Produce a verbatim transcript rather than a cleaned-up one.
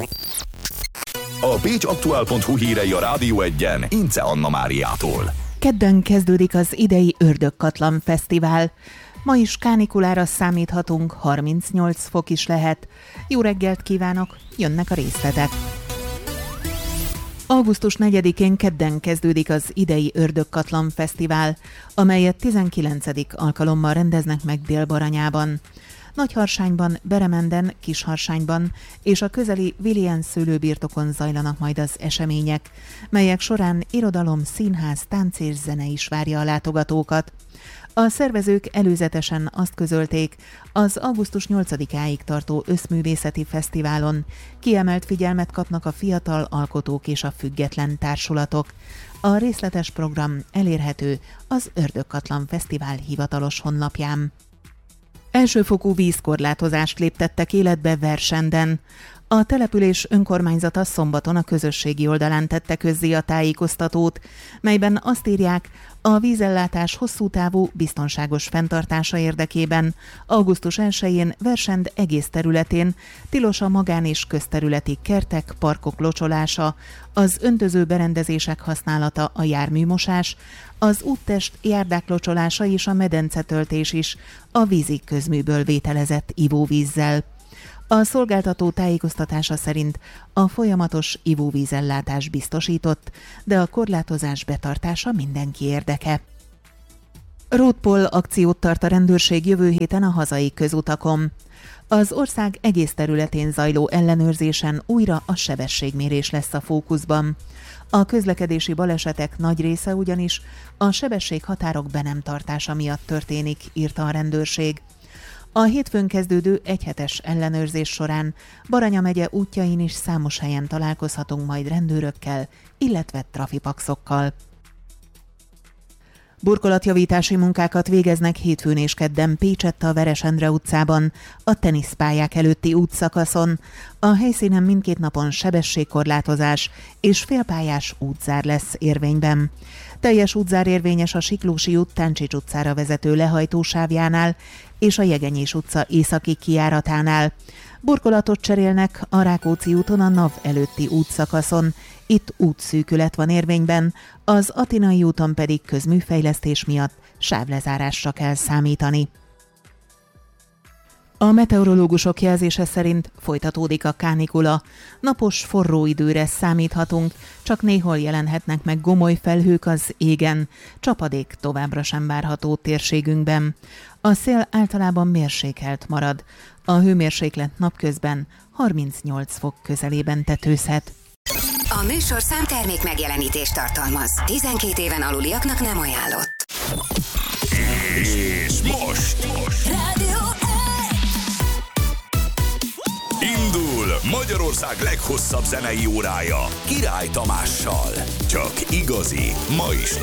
A pécs aktuál pont hu hírei a Rádió Egyen Ince Anna Máriától. Kedden kezdődik az idei Ördögkatlan Fesztivál. Ma is kánikulára számíthatunk, harmincnyolc fok is lehet. Jó reggelt kívánok, jönnek a részletek. augusztus negyedikén kedden kezdődik az idei Ördögkatlan Fesztivál, amelyet tizenkilencedik alkalommal rendeznek meg Dél-Baranyában. Nagyharsányban, Beremenden, Kisharsányban és a közeli Villiens szőlőbirtokon zajlanak majd az események, melyek során irodalom, színház, tánc és zene is várja a látogatókat. A szervezők előzetesen azt közölték, az augusztus nyolcadikáig tartó összművészeti fesztiválon kiemelt figyelmet kapnak a fiatal alkotók és a független társulatok. A részletes program elérhető az Ördögkatlan Fesztivál hivatalos honlapján. Elsőfokú vízkorlátozást léptettek életbe Versenden. A település önkormányzata szombaton a közösségi oldalán tette közzé a tájékoztatót, melyben azt írják, a vízellátás hosszú távú, biztonságos fenntartása érdekében augusztus elsején Versend egész területén tilos a magán- és közterületi kertek, parkok locsolása, az öntöző berendezések használata, a járműmosás, az úttest, járdák locsolása és a medencetöltés is a vízi közműből vételezett ivóvízzel. A szolgáltató tájékoztatása szerint a folyamatos ivóvízellátás biztosított, de a korlátozás betartása mindenki érdeke. Roadpoll akciót tart a rendőrség jövő héten a hazai közutakon. Az ország egész területén zajló ellenőrzésen újra a sebességmérés lesz a fókuszban. A közlekedési balesetek nagy része ugyanis a sebességhatárok be nem tartása miatt történik, írta a rendőrség. A hétfőn kezdődő egyhetes ellenőrzés során Baranya megye útjain is számos helyen találkozhatunk majd rendőrökkel, illetve trafipaxokkal. Burkolatjavítási munkákat végeznek hétfőn és kedden Pécsett a Veresendre utcában, a teniszpályák előtti útszakaszon. A helyszínen mindkét napon sebességkorlátozás és félpályás útzár lesz érvényben. Teljes útzár érvényes a Siklósi út Táncsics utcára vezető lehajtósávjánál és a Jegenyés utca északi kijáratánál. Burkolatot cserélnek a Rákóczi úton a NAV előtti útszakaszon. Itt útszűkület van érvényben, az Atinai úton pedig közműfejlesztés miatt sávlezárásra kell számítani. A meteorológusok jelzése szerint folytatódik a kánikula. Napos, forró időre számíthatunk, csak néhol jelenhetnek meg gomoly felhők az égen. Csapadék továbbra sem várható térségünkben. A szél általában mérsékelt marad. A hőmérséklet napközben harmincnyolc fok közelében tetőzhet. A műsor számtermék megjelenítést tartalmaz. tizenkét éven aluliaknak nem ajánlott. És most, most. Rádió Indul Magyarország leghosszabb zenei órája Király Tamással. Csak igazi, ma is